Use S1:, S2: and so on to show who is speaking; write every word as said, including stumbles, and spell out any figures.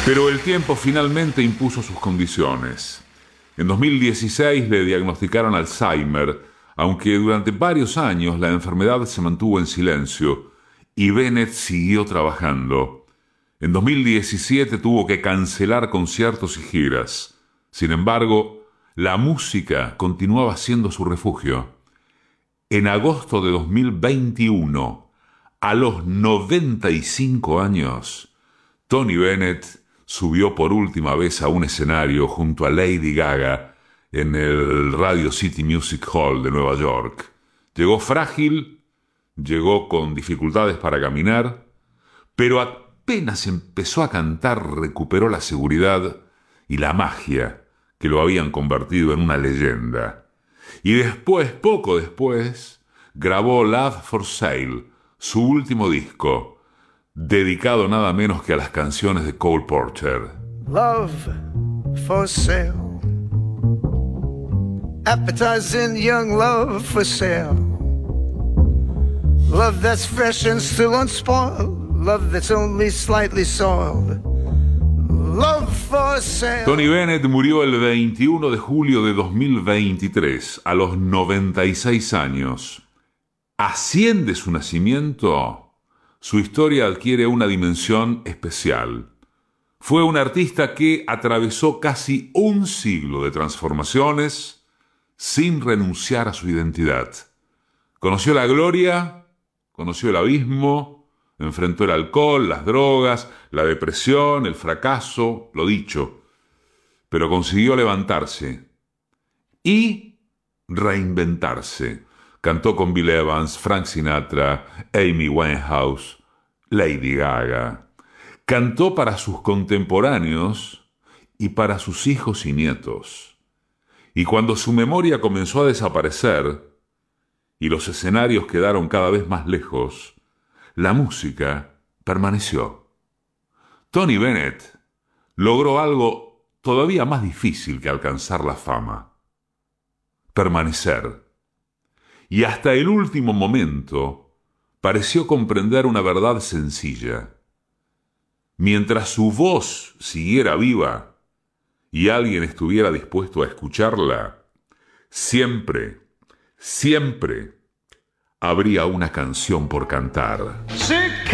S1: Pero el tiempo finalmente impuso sus condiciones. En dos mil dieciséis le diagnosticaron Alzheimer, aunque durante varios años la enfermedad se mantuvo en silencio y Bennett siguió trabajando. En dos mil diecisiete tuvo que cancelar conciertos y giras. Sin embargo, la música continuaba siendo su refugio. En agosto de dos mil veintiuno, a los noventa y cinco años, Tony Bennett subió por última vez a un escenario junto a Lady Gaga en el Radio City Music Hall de Nueva York. Llegó frágil, llegó con dificultades para caminar, pero apenas empezó a cantar recuperó la seguridad y la magia que lo habían convertido en una leyenda. Y después, poco después, grabó Love for Sale, su último disco, dedicado nada menos que a las canciones de Cole Porter.
S2: Love for sale, appetizing young love for sale, love that's fresh and still unspoiled, love that's only slightly soiled, love for sale.
S1: Tony Bennett murió el veintiuno de julio de dos mil veintitrés, a los noventa y seis años. A cien de su nacimiento, su historia adquiere una dimensión especial. Fue un artista que atravesó casi un siglo de transformaciones sin renunciar a su identidad. Conoció la gloria, conoció el abismo, enfrentó el alcohol, las drogas, la depresión, el fracaso, lo dicho, pero consiguió levantarse y reinventarse. Cantó con Bill Evans, Frank Sinatra, Amy Winehouse, Lady Gaga. Cantó para sus contemporáneos y para sus hijos y nietos. Y cuando su memoria comenzó a desaparecer y los escenarios quedaron cada vez más lejos, la música permaneció. Tony Bennett logró algo todavía más difícil que alcanzar la fama: permanecer. Y hasta el último momento pareció comprender una verdad sencilla. Mientras su voz siguiera viva y alguien estuviera dispuesto a escucharla, siempre, siempre habría una canción por cantar.